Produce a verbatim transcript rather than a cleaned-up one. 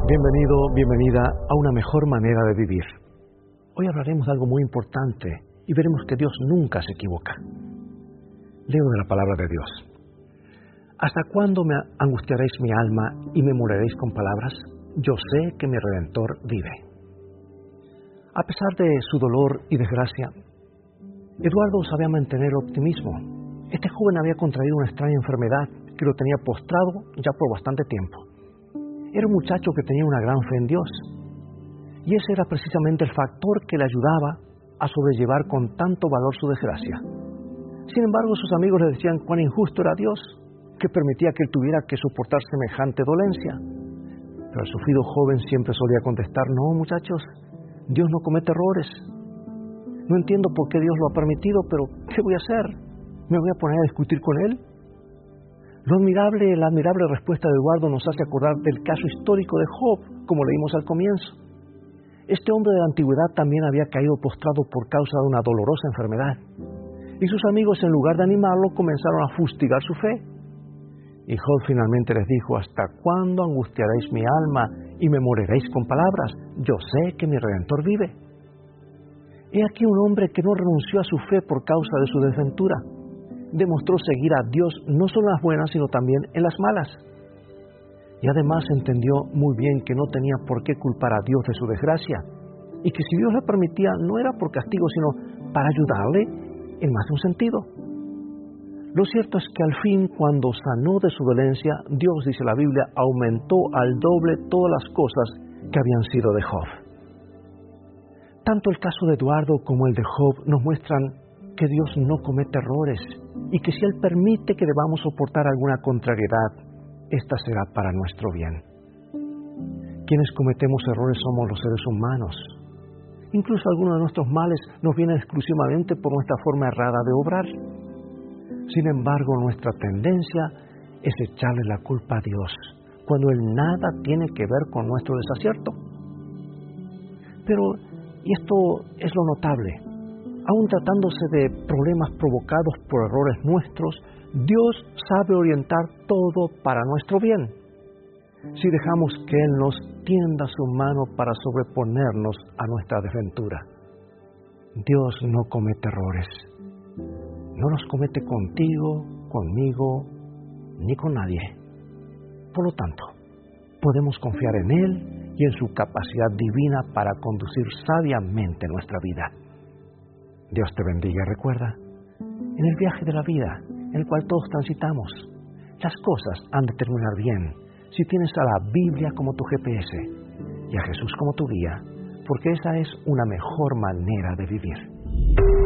Bienvenido, bienvenida a una mejor manera de vivir. Hoy hablaremos de algo muy importante y veremos que Dios nunca se equivoca. Leo de la palabra de Dios. ¿Hasta cuándo me angustiaréis mi alma y me moriréis con palabras? Yo sé que mi Redentor vive. A pesar de su dolor y desgracia, Eduardo sabía mantener optimismo. Este joven había contraído una extraña enfermedad que lo tenía postrado ya por bastante tiempo. Era un muchacho que tenía una gran fe en Dios, y ese era precisamente el factor que le ayudaba a sobrellevar con tanto valor su desgracia. Sin embargo, sus amigos le decían cuán injusto era Dios, que permitía que él tuviera que soportar semejante dolencia. Pero el sufrido joven siempre solía contestar: no, muchachos, Dios no comete errores. No entiendo por qué Dios lo ha permitido, pero ¿qué voy a hacer? ¿Me voy a poner a discutir con él? Lo admirable, la admirable respuesta de Eduardo nos hace acordar del caso histórico de Job, como leímos al comienzo. Este hombre de la antigüedad también había caído postrado por causa de una dolorosa enfermedad, y sus amigos, en lugar de animarlo, comenzaron a fustigar su fe. Y Job finalmente les dijo: ¿hasta cuándo angustiaréis mi alma y me moriréis con palabras? Yo sé que mi Redentor vive. He aquí un hombre que no renunció a su fe por causa de su desventura. Demostró seguir a Dios no solo en las buenas, sino también en las malas. Y además entendió muy bien que no tenía por qué culpar a Dios de su desgracia, y que si Dios le permitía no era por castigo, sino para ayudarle en más de un sentido. Lo cierto es que al fin, cuando sanó de su dolencia, Dios, dice la Biblia, aumentó al doble todas las cosas que habían sido de Job. Tanto el caso de Eduardo como el de Job nos muestran que Dios no comete errores, y que si Él permite que debamos soportar alguna contrariedad, esta será para nuestro bien. Quienes cometemos errores somos los seres humanos. Incluso algunos de nuestros males nos vienen exclusivamente por nuestra forma errada de obrar. Sin embargo, nuestra tendencia es echarle la culpa a Dios, cuando Él nada tiene que ver con nuestro desacierto. Pero, y esto es lo notable, aun tratándose de problemas provocados por errores nuestros, Dios sabe orientar todo para nuestro bien, si dejamos que Él nos tienda su mano para sobreponernos a nuestra desventura. Dios no comete errores. No los comete contigo, conmigo, ni con nadie. Por lo tanto, podemos confiar en Él y en su capacidad divina para conducir sabiamente nuestra vida. Dios te bendiga. Recuerda, en el viaje de la vida, en el cual todos transitamos, las cosas han de terminar bien si tienes a la Biblia como tu G P S y a Jesús como tu guía, porque esa es una mejor manera de vivir.